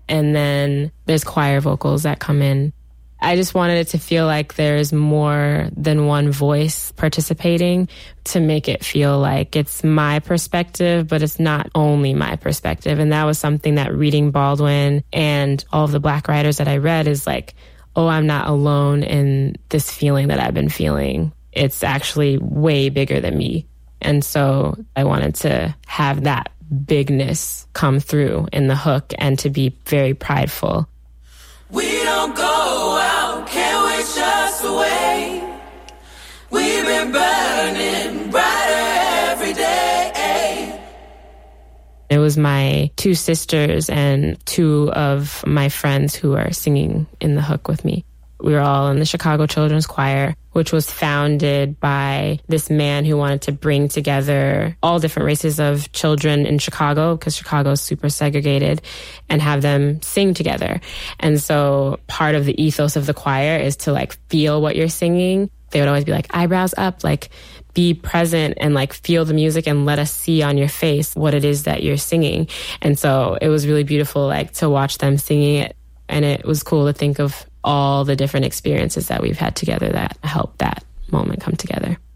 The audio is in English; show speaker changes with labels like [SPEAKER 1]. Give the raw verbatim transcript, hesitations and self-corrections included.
[SPEAKER 1] And then there's choir vocals that come in. I just wanted it to feel like there's more than one voice participating to make it feel like it's my perspective, but it's not only my perspective. And that was something that reading Baldwin and all of the Black writers that I read is like, oh, I'm not alone in this feeling that I've been feeling. It's actually way bigger than me. And so I wanted to have that bigness come through in the hook and to be very prideful.
[SPEAKER 2] We don't go out, can't wish us away. We've been burning brighter every day.
[SPEAKER 1] It was my two sisters and two of my friends who are singing in the hook with me. We were all in the Chicago Children's Choir, which was founded by this man who wanted to bring together all different races of children in Chicago, because Chicago is super segregated, and have them sing together. And so part of the ethos of the choir is to like feel what you're singing. They would always be like, eyebrows up, like be present and like feel the music and let us see on your face what it is that you're singing. And so it was really beautiful, like to watch them singing it. And it was cool to think of all the different experiences that we've had together that helped that moment come together.